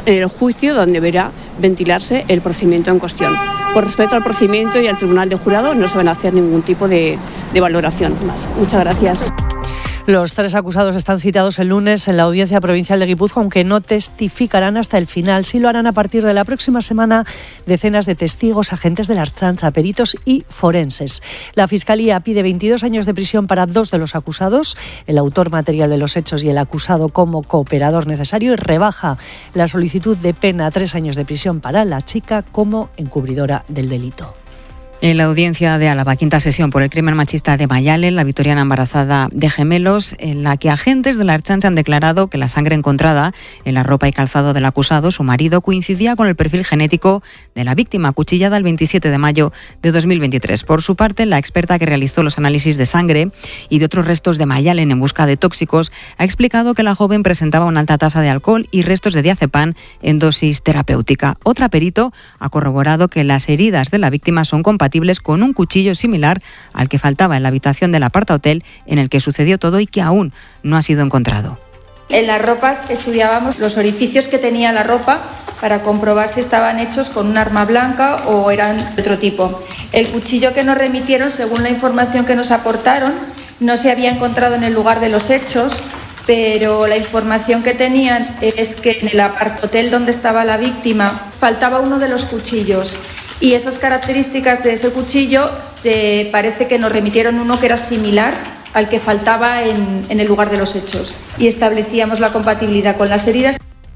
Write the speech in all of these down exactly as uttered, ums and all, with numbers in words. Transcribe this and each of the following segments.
en el juicio donde deberá ventilarse el procedimiento en cuestión. Por respeto al procedimiento y al Tribunal de Jurado, no se van a hacer ningún tipo de, de valoración más. Muchas gracias. Los tres acusados están citados el lunes en la Audiencia Provincial de Guipúzcoa, aunque no testificarán hasta el final. Sí lo harán a partir de la próxima semana decenas de testigos, agentes de la Ertzaintza, peritos y forenses. La Fiscalía pide veintidós años de prisión para dos de los acusados, el autor material de los hechos y el acusado como cooperador necesario, y rebaja la solicitud de pena a tres años de prisión para la chica como encubridora del delito. En la audiencia de Álava, quinta sesión por el crimen machista de Mayalen, la vitoriana embarazada de gemelos, en la que agentes de la Ertzaintza han declarado que la sangre encontrada en la ropa y calzado del acusado, su marido, coincidía con el perfil genético de la víctima, acuchillada el veintisiete de mayo de dos mil veintitrés. Por su parte, la experta que realizó los análisis de sangre y de otros restos de Mayalen en busca de tóxicos ha explicado que la joven presentaba una alta tasa de alcohol y restos de diazepam en dosis terapéutica. Otra perito ha corroborado que las heridas de la víctima son compatibles con un cuchillo similar al que faltaba en la habitación del apartahotel en el que sucedió todo y que aún no ha sido encontrado. En las ropas estudiábamos los orificios que tenía la ropa para comprobar si estaban hechos con un arma blanca o eran de otro tipo. El cuchillo que nos remitieron, según la información que nos aportaron, no se había encontrado en el lugar de los hechos, pero la información que tenían es que en el apartahotel donde estaba la víctima faltaba uno de los cuchillos. Y esas características de ese cuchillo se parece que nos remitieron uno que era similar al que faltaba en, en el lugar de los hechos. Y establecíamos la compatibilidad con las heridas.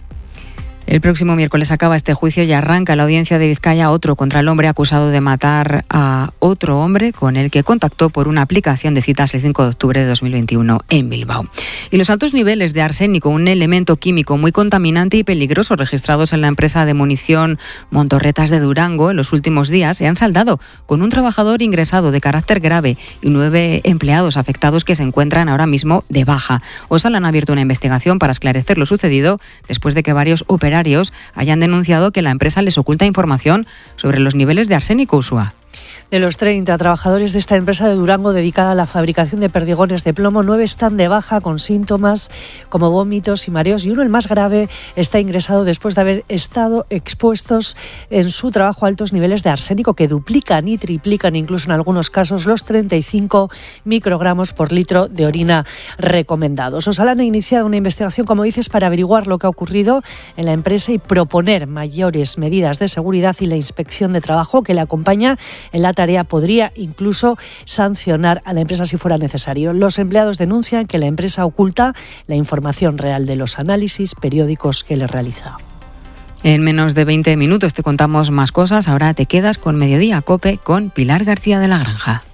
El próximo miércoles acaba este juicio y arranca la audiencia de Vizcaya otro contra el hombre acusado de matar a otro hombre con el que contactó por una aplicación de citas el cinco de octubre de dos mil veintiuno en Bilbao. Y los altos niveles de arsénico, un elemento químico muy contaminante y peligroso registrados en la empresa de munición Montorretas de Durango en los últimos días, se han saldado con un trabajador ingresado de carácter grave y nueve empleados afectados que se encuentran ahora mismo de baja. Osalan ha abierto una investigación para esclarecer lo sucedido después de que varios operarios hayan denunciado que la empresa les oculta información sobre los niveles de arsénico. Usua. De los treinta trabajadores de esta empresa de Durango dedicada a la fabricación de perdigones de plomo, nueve están de baja con síntomas como vómitos y mareos, y uno, el más grave, está ingresado después de haber estado expuestos en su trabajo a altos niveles de arsénico que duplican y triplican incluso en algunos casos los treinta y cinco microgramos por litro de orina recomendados. Osalan ha iniciado una investigación, como dices, para averiguar lo que ha ocurrido en la empresa y proponer mayores medidas de seguridad, y la inspección de trabajo que le acompaña en la tarea podría incluso sancionar a la empresa si fuera necesario. Los empleados denuncian que la empresa oculta la información real de los análisis periódicos que le realiza. En menos de veinte minutos te contamos más cosas. Ahora te quedas con Mediodía COPE con Pilar García de la Granja.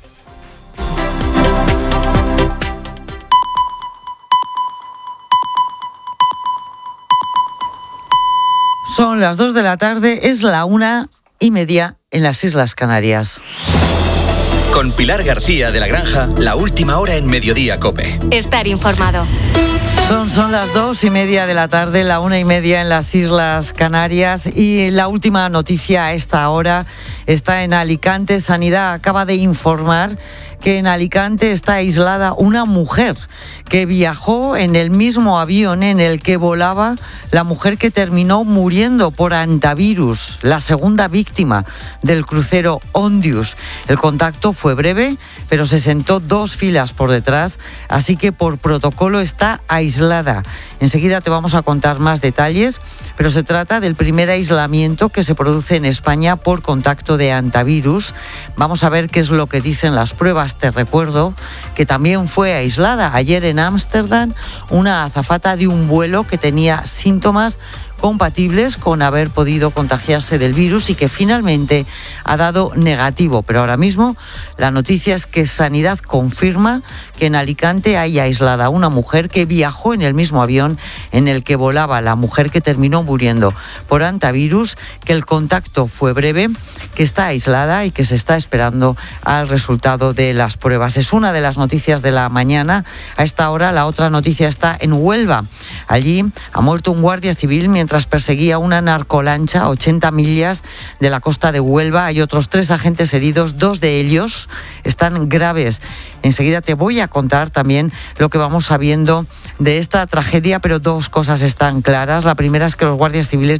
Son las dos de la tarde, es la una y media en las Islas Canarias. Con Pilar García de la Granja, la última hora en Mediodía COPE. Estar informado. Son, son las dos y media de la tarde, la una y media en las Islas Canarias, y la última noticia a esta hora está en Alicante. Sanidad acaba de informar que en Alicante está aislada una mujer que viajó en el mismo avión en el que volaba la mujer que terminó muriendo por hantavirus, la segunda víctima del crucero Ondius. El contacto fue breve, pero se sentó dos filas por detrás, así que por protocolo está aislada. Enseguida te vamos a contar más detalles, pero se trata del primer aislamiento que se produce en España por contacto de hantavirus. Vamos a ver qué es lo que dicen las pruebas. Te recuerdo que también fue aislada ayer en Ámsterdam una azafata de un vuelo que tenía síntomas compatibles con haber podido contagiarse del virus y que finalmente ha dado negativo. Pero ahora mismo la noticia es que Sanidad confirma que en Alicante hay aislada a una mujer que viajó en el mismo avión en el que volaba la mujer que terminó muriendo por hantavirus, que el contacto fue breve, que está aislada y que se está esperando al resultado de las pruebas. Es una de las noticias de la mañana. A esta hora la otra noticia está en Huelva. Allí ha muerto un guardia civil mientras perseguía una narcolancha a ochenta millas de la costa de Huelva. Hay otros tres agentes heridos, dos de ellos están graves. Enseguida te voy a contar también lo que vamos sabiendo de esta tragedia, pero dos cosas están claras. La primera es que los guardias civiles